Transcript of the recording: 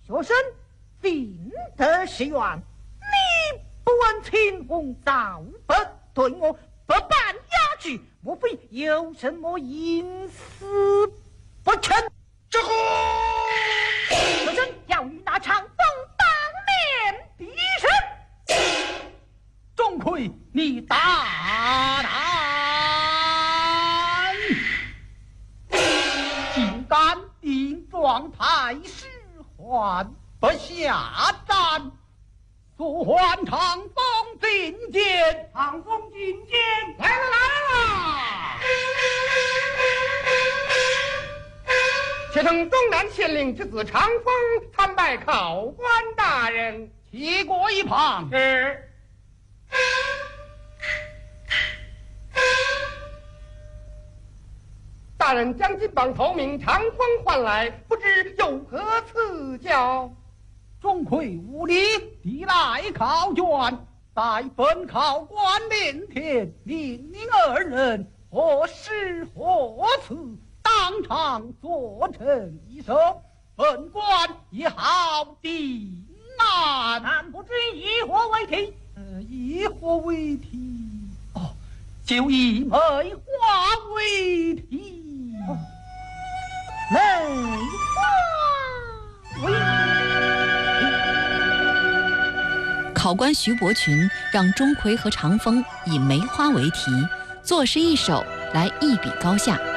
学生定得是冤，你不问青红皂白，对我不办押举，莫非有什么隐私不成？ 这个学生要与那长风当面比审。 钟馗，你大胆，竟敢顶撞太师，还不下战？速唤长风觐见！ 长风觐见，来了来了！且称中南县令之子长风参拜考官大人。 齐过一旁。 是。大人将金榜头名长风唤来，不知有何赐教？ 钟馗无礼，抵赖考卷，在本考官面前，命二人何时何辞，当场作成一首，本官也好定案。 但不知以何为题？ 以何为题？哦，就以梅花为题。 梅花为题。 考官徐伯群让钟馗和长风以梅花为题，作诗一首来一比高下。